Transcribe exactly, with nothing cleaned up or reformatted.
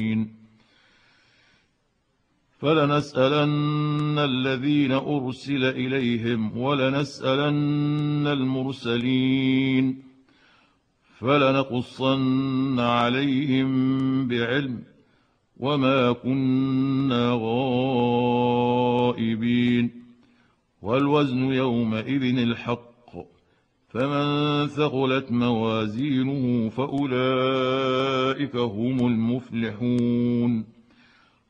فلنسألن الذين أرسل إليهم ولنسألن المرسلين فلنقصن عليهم بعلم وما كنا غائبين والوزن يومئذ الحق فمن ثقلت موازينه فأولئك هم المفلحون